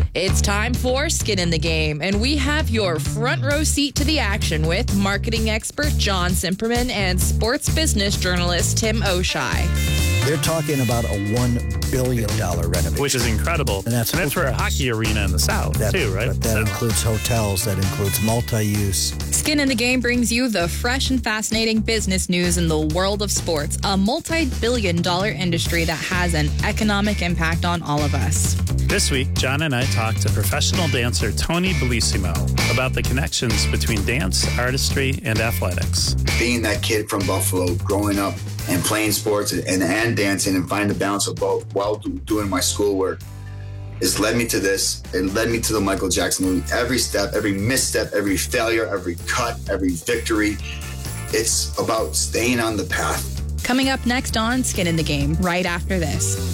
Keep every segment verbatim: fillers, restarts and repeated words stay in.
It's time for Skin in the Game, and we have your front row seat to the action with marketing expert John Simperman and sports business journalist Tim O'Shea. They're talking about a one billion dollars renovation. Which is incredible. And that's, and that's for a hockey arena in the South, that, too, right? But that so. includes hotels, that includes multi-use. Skin in the Game brings you the fresh and fascinating business news in the world of sports, a multi-billion dollar industry that has an economic impact on all of us. This week, John and I talked to professional dancer Tony Bellissimo about the connections between dance, artistry, and athletics. Being that kid from Buffalo, growing up and playing sports and, and dancing and finding the balance of both while doing my schoolwork, it's led me to this. It led me to the Michael Jackson movie. Every step, every misstep, every failure, every cut, every victory, it's about staying on the path. Coming up next on Skin in the Game, right after this.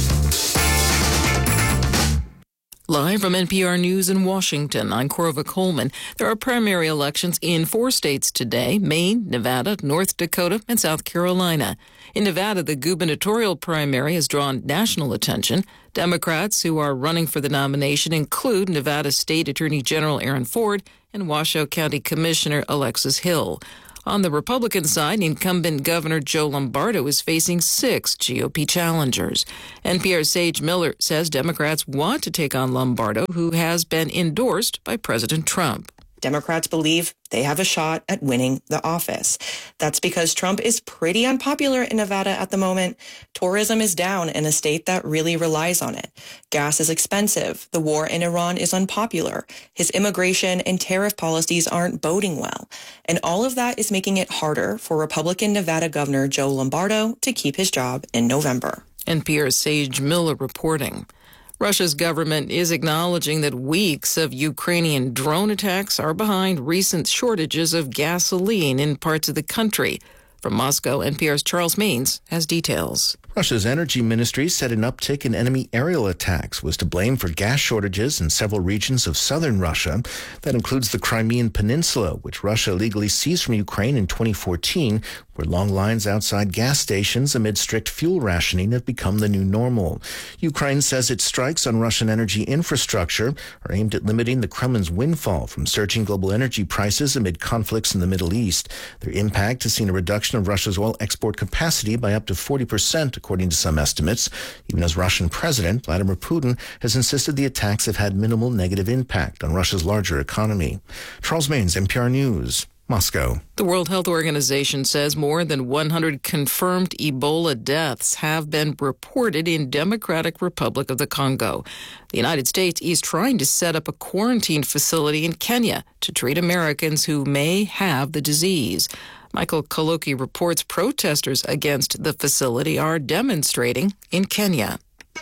Live from N P R News in Washington, I'm Corva Coleman. There are primary elections in four states today: Maine, Nevada, North Dakota, and South Carolina. In Nevada, the gubernatorial primary has drawn national attention. Democrats who are running for the nomination include Nevada State Attorney General Aaron Ford and Washoe County Commissioner Alexis Hill. On the Republican side, incumbent Governor Joe Lombardo is facing six G O P challengers. N P R's Sage Miller says Democrats want to take on Lombardo, who has been endorsed by President Trump. Democrats believe they have a shot at winning the office. That's because Trump is pretty unpopular in Nevada at the moment. Tourism is down in a state that really relies on it. Gas is expensive. The war in Iran is unpopular. His immigration and tariff policies aren't boding well. And all of that is making it harder for Republican Nevada Governor Joe Lombardo to keep his job in November. N P R's Sage Miller reporting. Russia's government is acknowledging that weeks of Ukrainian drone attacks are behind recent shortages of gasoline in parts of the country. From Moscow, N P R's Charles Maines has details. Russia's energy ministry said an uptick in enemy aerial attacks was to blame for gas shortages in several regions of southern Russia. That includes the Crimean Peninsula, which Russia illegally seized from Ukraine in twenty fourteen, where long lines outside gas stations amid strict fuel rationing have become the new normal. Ukraine says its strikes on Russian energy infrastructure are aimed at limiting the Kremlin's windfall from surging global energy prices amid conflicts in the Middle East. Their impact has seen a reduction of Russia's oil export capacity by up to forty percent, according to some estimates, even as Russian President Vladimir Putin has insisted the attacks have had minimal negative impact on Russia's larger economy. Charles Maines, N P R News, Moscow. The World Health Organization says more than one hundred confirmed Ebola deaths have been reported in Democratic Republic of the Congo. The United States is trying to set up a quarantine facility in Kenya to treat Americans who may have the disease. Michael Kaloki reports protesters against the facility are demonstrating in Kenya.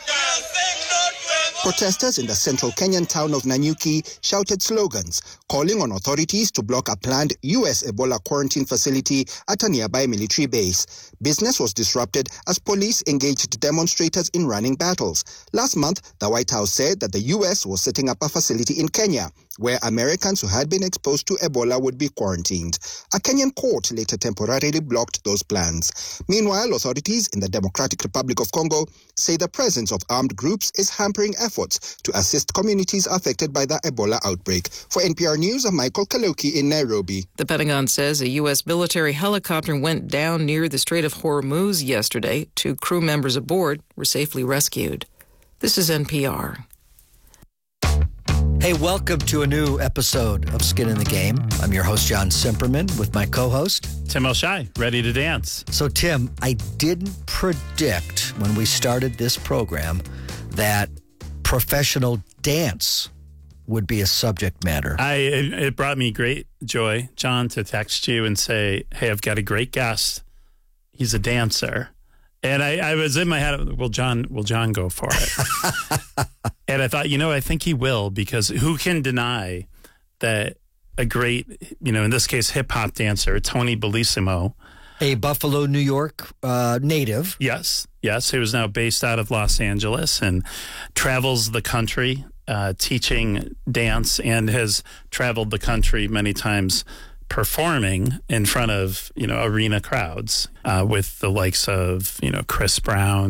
Protesters in the central Kenyan town of Nanyuki shouted slogans calling on authorities to block a planned U S Ebola quarantine facility at a nearby military base. Business was disrupted as police engaged demonstrators in running battles. Last month, the White House said that the U S was setting up a facility in Kenya where Americans who had been exposed to Ebola would be quarantined. A Kenyan court later temporarily blocked those plans. Meanwhile, authorities in the Democratic Republic of Congo say the presence of armed groups is hampering efforts to assist communities affected by the Ebola outbreak. For N P R News, I'm Michael Kaloki in Nairobi. The Pentagon says a U S military helicopter went down near the Strait of Hormuz yesterday. Two crew members aboard were safely rescued. This is N P R. Hey, welcome to a new episode of Skin in the Game. I'm your host, John Simperman, with my co-host, Tim O'Shea, ready to dance. So, Tim, I didn't predict when we started this program that professional dance would be a subject matter. I it, it brought me great joy, John, to text you and say, hey, I've got a great guest. He's a dancer. And I, I was in my head, will John, will John go for it? And I thought, you know, I think he will, because who can deny that a great, you know, in this case, hip-hop dancer, Tony Bellissimo. A Buffalo, New York uh, native. Yes, yes, who is now based out of Los Angeles and travels the country uh, teaching dance and has traveled the country many times performing in front of, you know, arena crowds uh, with the likes of, you know, Chris Brown,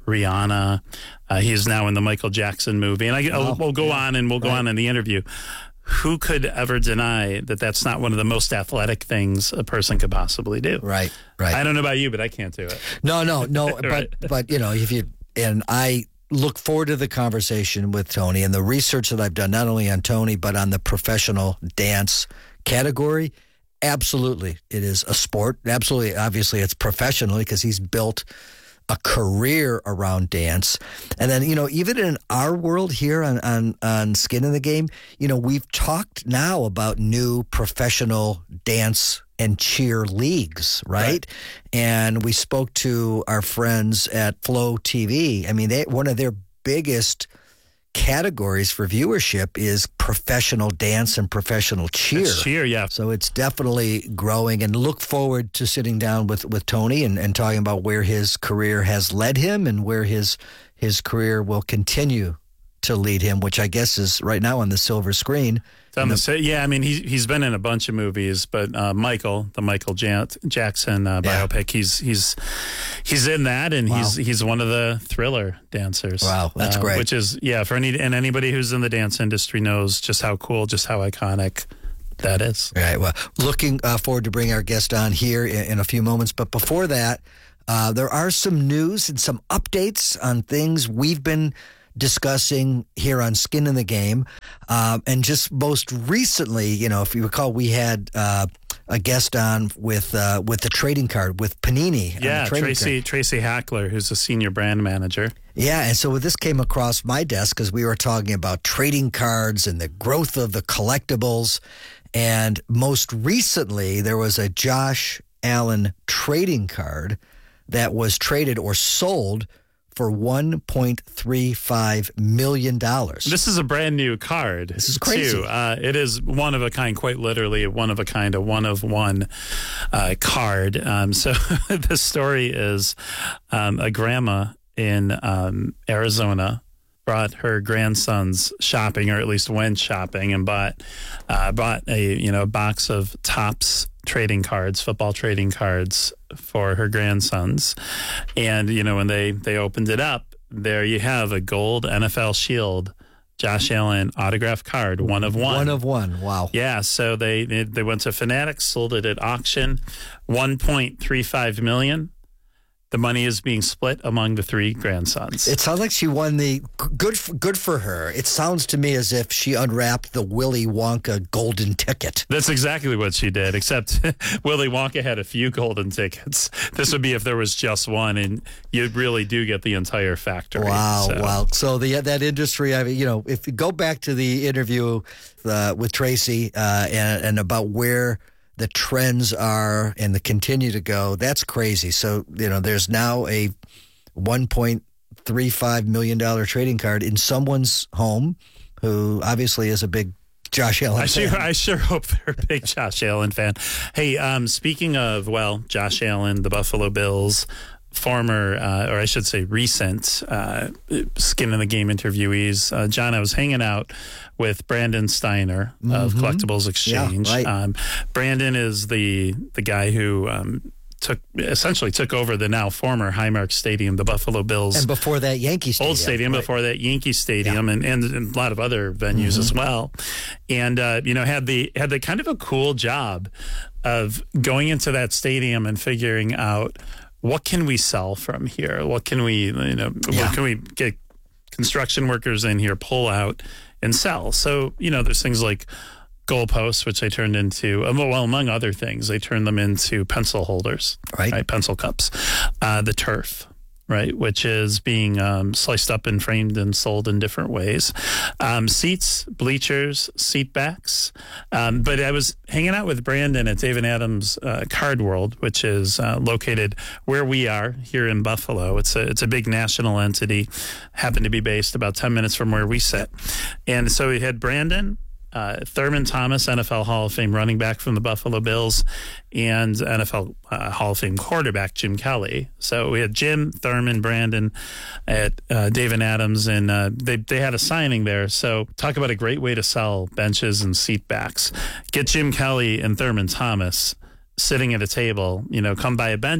Rihanna. Uh, he's now in the Michael Jackson movie. And I, Oh, we'll go yeah. on and we'll go Right. on in the interview. Who could ever deny that that's not one of the most athletic things a person could possibly do? Right, right. I don't know about you, but I can't do it. No, no, no. Right. But but you know, if you and I look forward to the conversation with Tony and the research that I've done, not only on Tony but on the professional dance category. Absolutely, it is a sport. Absolutely, obviously, it's professionally because he's built a career around dance. And then, you know, even in our world here on, on, on Skin in the Game, you know, we've talked now about new professional dance and cheer leagues, right? right? And we spoke to our friends at Flow T V. I mean, they one of their biggest categories for viewership is professional dance and professional cheer. It's cheer, yeah. So it's definitely growing, and look forward to sitting down with, with Tony and, and talking about where his career has led him and where his his career will continue to lead him, which I guess is right now on the silver screen. It's on the, the, yeah, I mean, he, he's been in a bunch of movies, but uh, Michael, the Michael Jan- Jackson uh, Yeah. biopic, he's he's he's in that, and Wow. he's he's one of the Thriller dancers. Wow, that's uh, great. Which is, yeah, for any and anybody who's in the dance industry knows just how cool, just how iconic that is. All right. Well, looking uh, forward to bring our guest on here in, in a few moments. But before that, uh, there are some news and some updates on things we've been discussing here on Skin in the Game. Um, and just most recently, you know, if you recall, we had uh, a guest on with uh, with the trading card with Panini. on the Yeah, trading Tracy card. Tracy Hackler, who's a senior brand manager. Yeah, and so this came across my desk because we were talking about trading cards and the growth of the collectibles. And most recently, there was a Josh Allen trading card that was traded or sold for one point three five million dollars. This is a brand new card. This is crazy. Too. Uh, it is one of a kind, quite literally a one of a kind, a one of one uh, card. Um, so the story is um, a grandma in um, Arizona brought her grandsons shopping, or at least went shopping, and bought uh, bought a you know a box of Topps trading cards, football trading cards for her grandsons. And you know when they they opened it up, there you have a gold N F L shield, Josh Allen autograph card, one of one. One of one. Wow. Yeah, so they they, they went to Fanatics, sold it at auction, one point three five million. The money is being split among the three grandsons. It sounds like she won the good. For, good for her. It sounds to me as if she unwrapped the Willy Wonka golden ticket. That's exactly what she did, except Willy Wonka had a few golden tickets. This would be if there was just one, and you really do get the entire factory. Wow, so. wow. So the that industry, I mean, you know, if you go back to the interview uh, with Tracy uh, and, and about where the trends are and the continue to go, that's crazy. So, you know, there's now a one point three five million dollars trading card in someone's home who obviously is a big Josh Allen I fan. sure, I sure hope they're a big Josh Allen fan. Hey, um, speaking of, well, Josh Allen, the Buffalo Bills, former, uh, or I should say recent, uh, Skin in the Game interviewees. Uh, John, I was hanging out with Brandon Steiner of Mhm. Collectibles Exchange. Yeah, right. um, Brandon is the the guy who um, took essentially took over the now former Highmark Stadium, the Buffalo Bills. And before that, Yankee Stadium. Old stadium, right. before that Yankee Stadium, and, and, and a lot of other venues Mm-hmm. as well. And, uh, you know, had the had the kind of a cool job of going into that stadium and figuring out what can we sell from here? What can we, you know, Yeah. what can we get construction workers in here, pull out and sell? So, you know, there's things like goalposts, which they turned into, well, among other things, they turned them into pencil holders, Right. pencil cups. Uh, the turf, right, which is being um, sliced up and framed and sold in different ways. Um, seats, bleachers, seat backs. Um, but I was hanging out with Brandon at David Adams uh, Card World, which is uh, located where we are here in Buffalo. It's a it's a big national entity, happened to be based about ten minutes from where we sit. And so we had Brandon, Uh, Thurman Thomas, N F L Hall of Fame running back from the Buffalo Bills, and N F L uh, Hall of Fame quarterback Jim Kelly. So we had Jim, Thurman, Brandon at uh, David Adams, and uh, they they had a signing there. So talk about a great way to sell benches and seat backs. Get Jim Kelly and Thurman Thomas sitting at a table. You know, come buy a bench,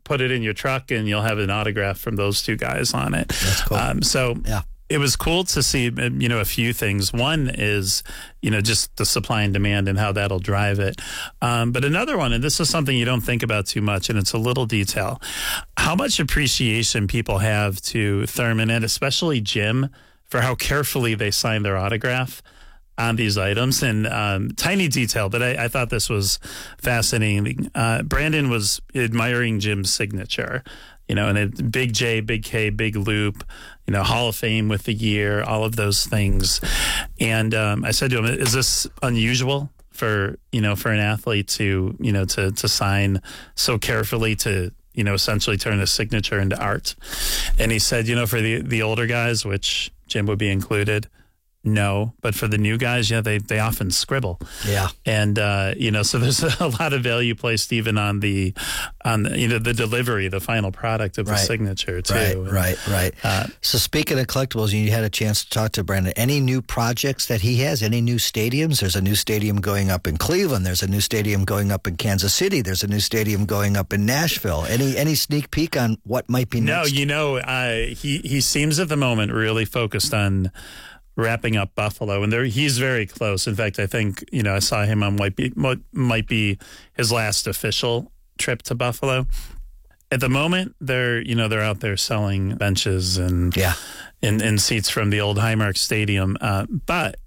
put it in your truck, and you'll have an autograph from those two guys on it. That's cool. Um, so yeah. It was cool to see, you know, a few things. One is, you know, just the supply and demand and how that'll drive it. Um, but another one, and this is something you don't think about too much, and it's a little detail, how much appreciation people have to Thurman and especially Jim for how carefully they sign their autograph on these items. And um, tiny detail, but I, I thought this was fascinating. Uh, Brandon was admiring Jim's signature. You know, and it, big J, big K, big loop, you know, Hall of Fame with the year, all of those things. And um, I said to him, is this unusual for, you know, for an athlete to, you know, to, to sign so carefully to, you know, essentially turn a signature into art? And he said, you know, for the, the older guys, which Jim would be included, no, but for the new guys, yeah, they, they often scribble. Yeah. And, uh, you know, so there's a lot of value placed even on the, on the, you know, the delivery, the final product of the right. signature too. Right, and, right, right. Uh, so speaking of collectibles, you had a chance to talk to Brandon. Any new projects that he has? Any new stadiums? There's a new stadium going up in Cleveland. There's a new stadium going up in Kansas City. There's a new stadium going up in Nashville. Any, any sneak peek on what might be next? No, you know, uh, he, he seems at the moment really focused on wrapping up Buffalo, and there he's very close. In fact, I think, you know, I saw him on might be what might be his last official trip to Buffalo. At the moment, they're you know they're out there selling benches and yeah. and, and seats from the old Highmark Stadium. Uh, but